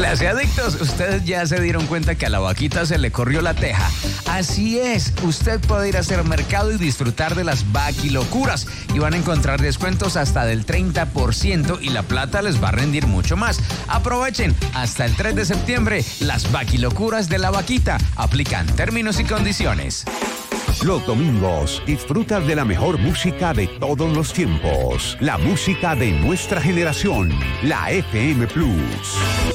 Clase adictos, ustedes ya se dieron cuenta que a la vaquita se le corrió la teja. Así es, usted puede ir a hacer mercado y disfrutar de las vaquilocuras y van a encontrar descuentos hasta del 30% y la plata les va a rendir mucho más. Aprovechen hasta el 3 de septiembre las vaquilocuras de la vaquita. Aplican términos y condiciones. Los domingos disfrutas de la mejor música de todos los tiempos. La música de nuestra generación, la FM Plus.